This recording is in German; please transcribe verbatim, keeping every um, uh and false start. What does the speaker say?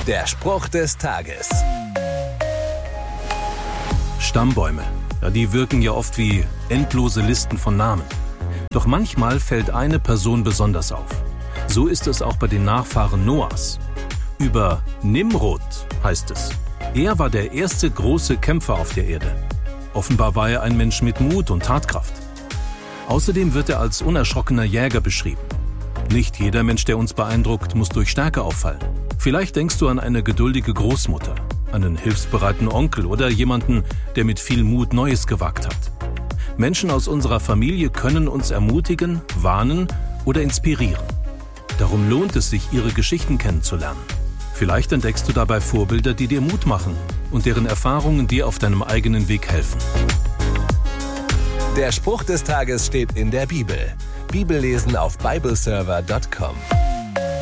Der Spruch des Tages. Stammbäume, ja, die wirken ja oft wie endlose Listen von Namen. Doch manchmal fällt eine Person besonders auf. So ist es auch bei den Nachfahren Noahs. Über Nimrod heißt es: Er war der erste große Kämpfer auf der Erde. Offenbar war er ein Mensch mit Mut und Tatkraft. Außerdem wird er als unerschrockener Jäger beschrieben. Nicht jeder Mensch, der uns beeindruckt, muss durch Stärke auffallen. Vielleicht denkst du an eine geduldige Großmutter, einen hilfsbereiten Onkel oder jemanden, der mit viel Mut Neues gewagt hat. Menschen aus unserer Familie können uns ermutigen, warnen oder inspirieren. Darum lohnt es sich, ihre Geschichten kennenzulernen. Vielleicht entdeckst du dabei Vorbilder, die dir Mut machen und deren Erfahrungen dir auf deinem eigenen Weg helfen. Der Spruch des Tages steht in der Bibel. Bibellesen auf bibleserver punkt com.